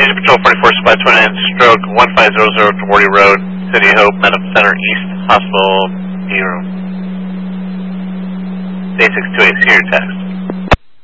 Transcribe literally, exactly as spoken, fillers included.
Station Patrol forty-four, Supply twenty-nine, stroke one five zero zero, Wardy Road, City of Hope, Medical Center, East Hospital, B room. Basics two eight, your text.